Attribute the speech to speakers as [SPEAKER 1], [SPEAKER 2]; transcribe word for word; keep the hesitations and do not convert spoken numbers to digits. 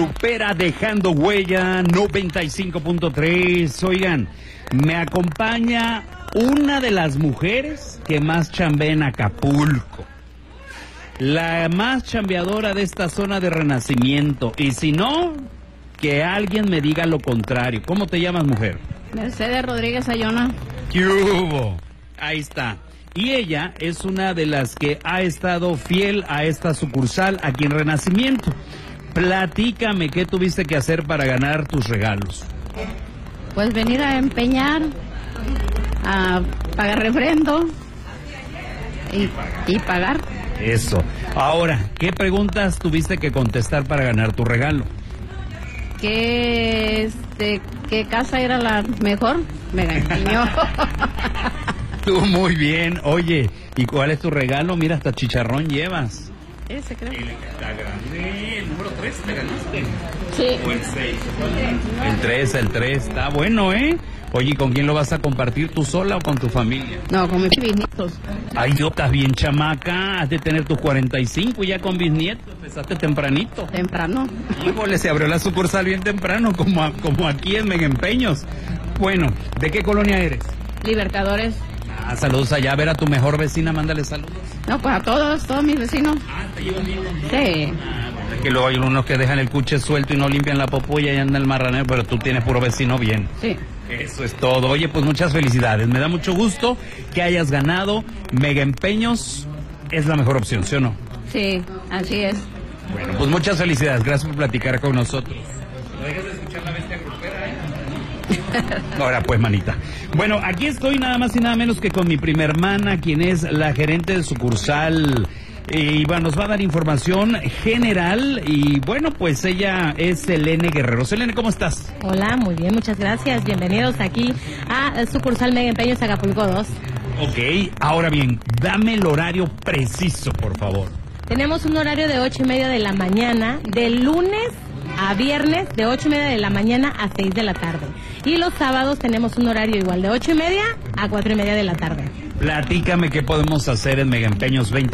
[SPEAKER 1] Supera dejando huella noventa y cinco punto tres. Oigan, me acompaña una de las mujeres que más chambea en Acapulco. La más chambeadora de esta zona de Renacimiento. Y si no, que alguien me diga lo contrario. ¿Cómo te llamas, mujer?
[SPEAKER 2] Mercedes Rodríguez Ayona.
[SPEAKER 1] ¿Qué hubo? Ahí está. Y ella es una de las que ha estado fiel a esta sucursal aquí en Renacimiento. Platícame, ¿qué tuviste que hacer para ganar tus regalos?
[SPEAKER 2] Pues venir a empeñar, a pagar refrendo y, y pagar.
[SPEAKER 1] Eso. Ahora, ¿qué preguntas tuviste que contestar para ganar tu regalo?
[SPEAKER 2] ¿Qué, este, qué casa era la mejor? Me engañó.
[SPEAKER 1] Tú muy bien. Oye, ¿y cuál es tu regalo? Mira, hasta chicharrón llevas.
[SPEAKER 2] Ese creo.
[SPEAKER 1] Está grande. El número tres te ganaste.
[SPEAKER 2] Sí.
[SPEAKER 1] O el seis. El tres, el tres. Está bueno, ¿eh? Oye, ¿y con quién lo vas a compartir? ¿Tú sola o con tu familia?
[SPEAKER 2] No, con mis bisnietos.
[SPEAKER 1] Ay, yo, estás bien chamaca. Has de tener tus cuarenta y cinco y ya con bisnietos. Empezaste tempranito.
[SPEAKER 2] Temprano.
[SPEAKER 1] Híjole, se abrió la sucursal bien temprano, como, a- como aquí en Mega Empeños. Bueno, ¿de qué colonia eres?
[SPEAKER 2] Libertadores.
[SPEAKER 1] Ah, saludos allá. A ver a tu mejor vecina, mándale saludos.
[SPEAKER 2] No, pues a todos, todos mis vecinos.
[SPEAKER 1] Ah, ¿te llevan bien?
[SPEAKER 2] Sí.
[SPEAKER 1] Es que luego hay unos que dejan el cuche suelto y no limpian la popoya y anda el marranero, pero tú tienes puro vecino bien.
[SPEAKER 2] Sí.
[SPEAKER 1] Eso es todo. Oye, pues muchas felicidades. Me da mucho gusto que hayas ganado. Mega Empeños es la mejor opción, ¿sí o no?
[SPEAKER 2] Sí, así es.
[SPEAKER 1] Bueno, pues muchas felicidades. Gracias por platicar con nosotros. No dejes de escuchar la bestia grupera, ¿eh? Ahora pues, manita. Bueno, aquí estoy nada más y nada menos que con mi prima hermana, quien es la gerente de sucursal. Y bueno, nos va a dar información general. Y bueno, pues ella es Selene Guerrero. Selene, ¿cómo estás?
[SPEAKER 3] Hola, muy bien, muchas gracias. Bienvenidos aquí a sucursal Mega Empeños Acapulco dos.
[SPEAKER 1] Ok, ahora bien, dame el horario preciso, por favor.
[SPEAKER 3] Tenemos un horario de ocho y media de la mañana, de lunes a viernes, de ocho y media de la mañana a seis de la tarde. Y los sábados tenemos un horario igual, de ocho y media a cuatro y media de la tarde.
[SPEAKER 1] Platícame qué podemos hacer en Mega Empeños veinte